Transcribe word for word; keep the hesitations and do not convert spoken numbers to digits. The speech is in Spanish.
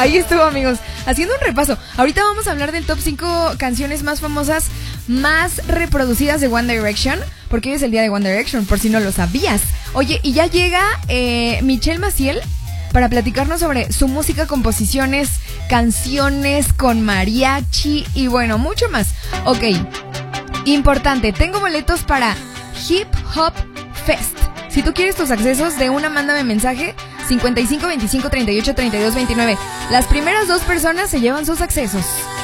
Ahí estuvo, amigos, haciendo un repaso. Ahorita vamos a hablar del top cinco canciones más famosas, más reproducidas de One Direction, porque hoy es el día de One Direction, por si no lo sabías. Oye, y ya llega eh, Michelle Maciel para platicarnos sobre su música, composiciones, canciones con mariachi y bueno, mucho más. Ok, importante, tengo boletos para Hip Hop Fest. Si tú quieres tus accesos, de una mándame mensaje cincuenta y cinco veinticinco treinta y ocho treinta y dos veintinueve. Las primeras dos personas se llevan sus accesos.